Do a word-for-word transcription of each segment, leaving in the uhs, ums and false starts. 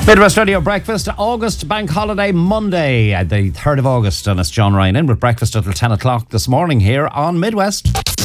Midwest Radio Breakfast, August Bank Holiday Monday, uh, the third of August, and it's John Ryan in with breakfast until ten o'clock this morning here on Midwest.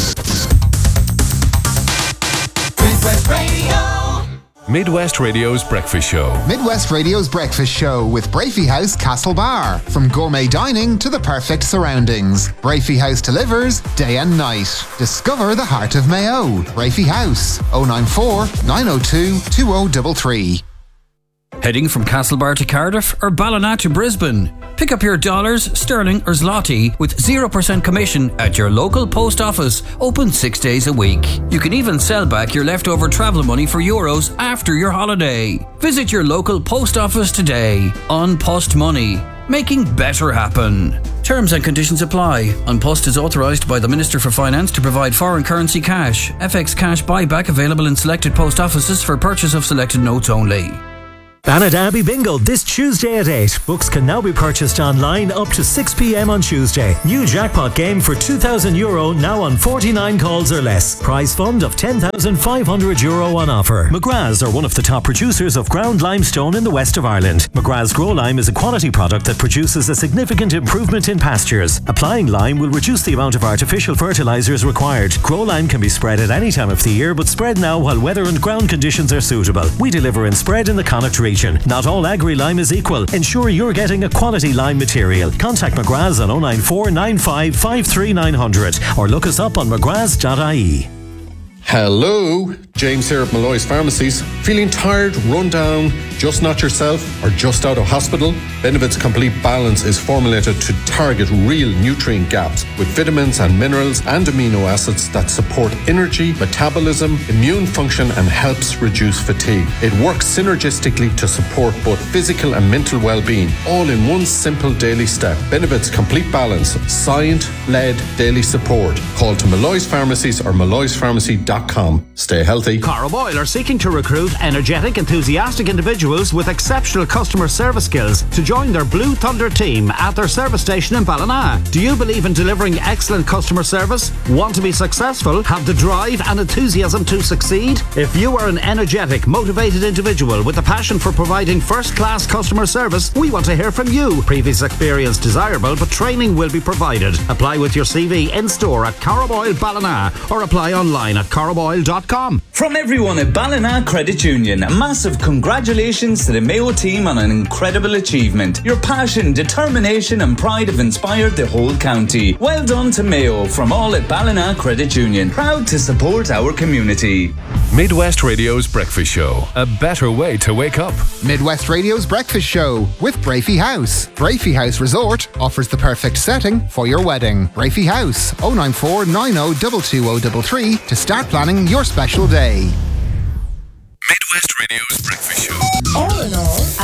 Midwest Radio. Midwest Radio's Breakfast Show. Midwest Radio's Breakfast Show with Brafey House Castlebar. From gourmet dining to the perfect surroundings, Brafey House delivers day and night. Discover the heart of Mayo. Brafey House, oh nine four, nine oh two, two oh three three. Heading from Castlebar to Cardiff or Ballina to Brisbane? Pick up your dollars, sterling or zloty with zero percent commission at your local post office, open six days a week. You can even sell back your leftover travel money for euros after your holiday. Visit your local post office today. An Post Money, making better happen. Terms and conditions apply. An Post is authorised by the Minister for Finance to provide foreign currency cash. F X cash buyback available in selected post offices for purchase of selected notes only. Bannadaby Bingo this Tuesday at eight. Books can now be purchased online up to six p.m. on Tuesday. New jackpot game for two thousand euro now on forty-nine calls or less. Prize fund of ten thousand five hundred euro on offer. McGrath's are one of the top producers of ground limestone in the west of Ireland. McGrath's Grow Lime is a quality product that produces a significant improvement in pastures. Applying lime will reduce the amount of artificial fertilizers required. Grow Lime can be spread at any time of the year, but spread now while weather and ground conditions are suitable. We deliver in spread in the Connacht region. Not all agri-lime is equal. Ensure you're getting a quality lime material. Contact McGrath's on oh nine four, nine five, five three nine hundred or look us up on mcgraths dot I E. Hello, James here at Malloy's Pharmacies. Feeling tired, run down, just not yourself, or just out of hospital? Benevit's Complete Balance is formulated to target real nutrient gaps with vitamins and minerals and amino acids that support energy, metabolism, immune function, and helps reduce fatigue. It works synergistically to support both physical and mental well-being, all in one simple daily step. Benevit's Complete Balance, science-led daily support. Call to Malloy's Pharmacies or malloys pharmacy dot com. Stay healthy. Carrow Oil are seeking to recruit energetic, enthusiastic individuals with exceptional customer service skills to join their Blue Thunder team at their service station in Ballina. Do you believe in delivering excellent customer service? Want to be successful? Have the drive and enthusiasm to succeed? If you are an energetic, motivated individual with a passion for providing first-class customer service, we want to hear from you. Previous experience desirable, but training will be provided. Apply with your C V in store at Carrow Oil Ballina or apply online at carrow oil dot com. From everyone at Ballina Credit Union, a massive congratulations to the Mayo team on an incredible achievement. Your passion, determination and pride have inspired the whole county. Well done to Mayo from all at Ballina Credit Union. Proud to support our community. Midwest Radio's Breakfast Show. A better way to wake up. Midwest Radio's Breakfast Show with Brafey House. Brafey House Resort offers the perfect setting for your wedding. Brafey House, oh nine four, nine oh two two oh three three to start planning your special day. Midwest Radio's Breakfast Show. All in all,